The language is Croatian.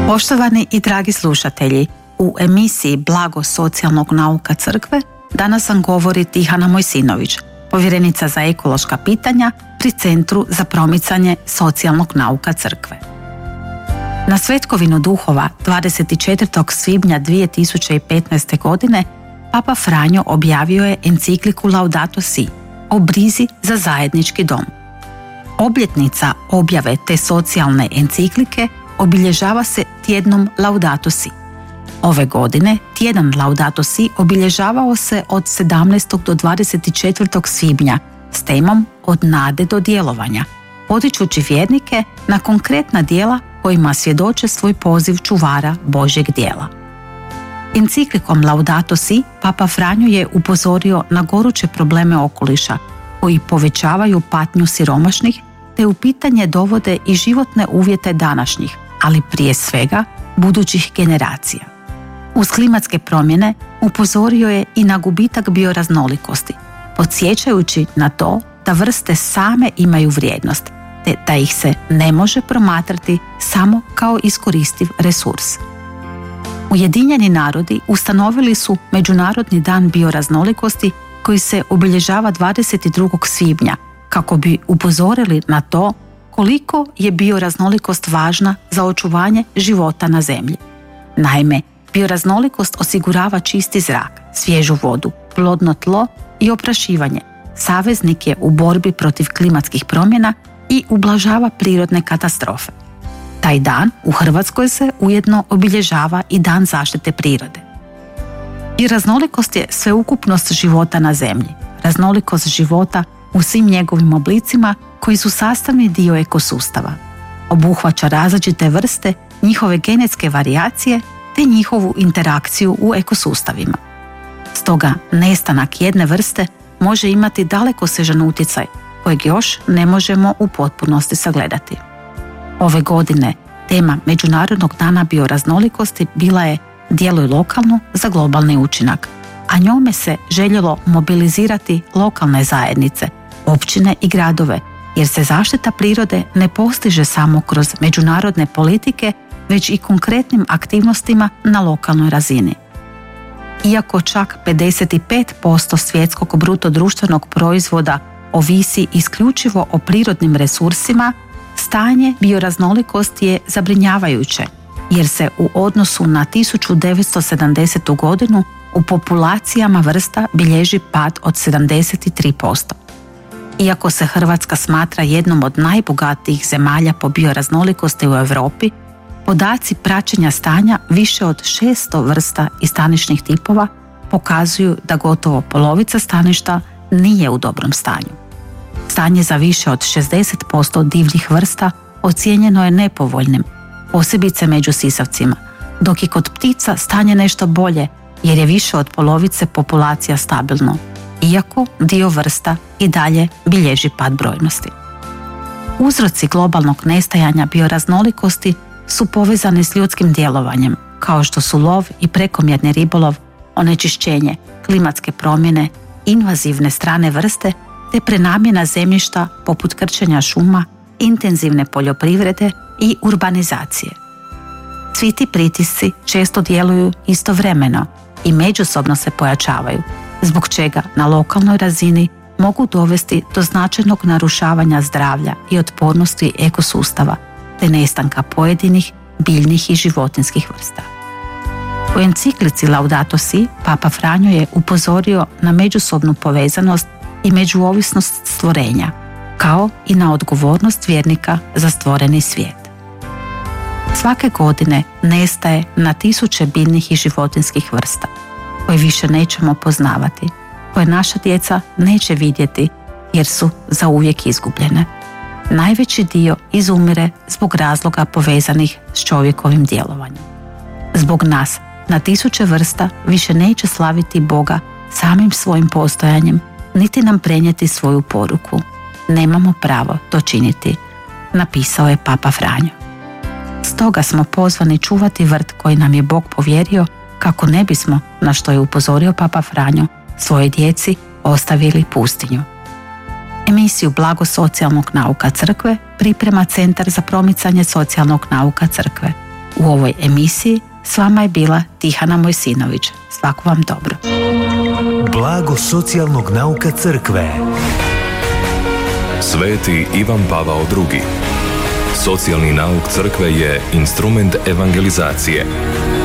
Poštovani i dragi slušatelji, u emisiji Blago socijalnog nauka crkve danas vam govori Tihana Mojsinović, povjerenica za ekološka pitanja pri Centru za promicanje socijalnog nauka crkve. Na Svetkovinu duhova 24. svibnja 2015. godine Papa Franjo objavio je encikliku Laudato Si o brizi za zajednički dom. Obljetnica objave te socijalne enciklike obilježava se tjednom Laudato Si. Ove godine tjedan Laudato Si obilježavao se od 17. do 24. svibnja s temom Od nade do djelovanja, potičući vjernike na konkretna djela kojima svjedoče svoj poziv čuvara Božjeg djela. Enciklikom Laudato Si Papa Franjo je upozorio na goruće probleme okoliša koji povećavaju patnju siromašnih te u pitanje dovode i životne uvjete današnjih, ali prije svega budućih generacija. Uz klimatske promjene upozorio je i na gubitak bioraznolikosti, podsjećajući na to da vrste same imaju vrijednost, te da ih se ne može promatrati samo kao iskoristiv resurs. Ujedinjeni narodi ustanovili su Međunarodni dan bioraznolikosti koji se obilježava 22. svibnja kako bi upozorili na to koliko je bioraznolikost važna za očuvanje života na zemlji. Naime, bioraznolikost osigurava čisti zrak, svježu vodu, plodno tlo i oprašivanje. Saveznik je u borbi protiv klimatskih promjena i ublažava prirodne katastrofe. Taj dan u Hrvatskoj se ujedno obilježava i Dan zaštite prirode. Bioraznolikost je sveukupnost života na zemlji, raznolikost života u svim njegovim oblicima koji su sastavni dio ekosustava. Obuhvaća različite vrste, njihove genetske varijacije te njihovu interakciju u ekosustavima. Stoga nestanak jedne vrste može imati dalekosežan utjecaj kojeg još ne možemo u potpunosti sagledati. Ove godine tema Međunarodnog dana bioraznolikosti bila je Djeluj lokalno za globalni učinak, a njome se željelo mobilizirati lokalne zajednice, općine i gradove, jer se zaštita prirode ne postiže samo kroz međunarodne politike, već i konkretnim aktivnostima na lokalnoj razini. Iako čak 55% svjetskog bruto društvenog proizvoda ovisi isključivo o prirodnim resursima, stanje bioraznolikosti je zabrinjavajuće, jer se u odnosu na 1970. godinu u populacijama vrsta bilježi pad od 73%. Iako se Hrvatska smatra jednom od najbogatijih zemalja po bioraznolikosti u Europi, podaci praćenja stanja više od 600 vrsta i stanišnih tipova pokazuju da gotovo polovica staništa nije u dobrom stanju. Stanje za više od 60% divljih vrsta ocijenjeno je nepovoljnim, posebice među sisavcima, dok je kod ptica stanje nešto bolje jer je više od polovice populacija stabilno, iako dio vrsta i dalje bilježi pad brojnosti. Uzroci globalnog nestajanja bioraznolikosti su povezani s ljudskim djelovanjem, kao što su lov i prekomjerni ribolov, onečišćenje, klimatske promjene, invazivne strane vrste te prenamjena zemljišta poput krčenja šuma, intenzivne poljoprivrede i urbanizacije. Svi ti pritisci često djeluju istovremeno i međusobno se pojačavaju, zbog čega na lokalnoj razini mogu dovesti do značajnog narušavanja zdravlja i otpornosti ekosustava te nestanka pojedinih biljnih i životinjskih vrsta. U enciklici Laudato Si Papa Franjo je upozorio na međusobnu povezanost i međuovisnost stvorenja, kao i na odgovornost vjernika za stvoreni svijet. Svake godine nestaje na tisuće biljnih i životinjskih vrsta, koje više nećemo poznavati, koje naša djeca neće vidjeti jer su zauvijek izgubljene. Najveći dio izumire zbog razloga povezanih s čovjekovim djelovanjem. Zbog nas na tisuće vrsta više neće slaviti Boga samim svojim postojanjem, niti nam prenijeti svoju poruku. Nemamo pravo to činiti, napisao je Papa Franjo. Stoga smo pozvani čuvati vrt koji nam je Bog povjerio, kako ne bismo, na što je upozorio Papa Franjo, svojoj djeci ostavili pustinju. Emisiju Blago socijalnog nauka crkve priprema Centar za promicanje socijalnog nauka crkve. U ovoj emisiji s vama je bila Tihana Mojsinović. Svako vam dobro. Blago socijalnog nauka crkve. Sveti Ivan Pavao II. Socijalni nauk crkve je instrument evangelizacije.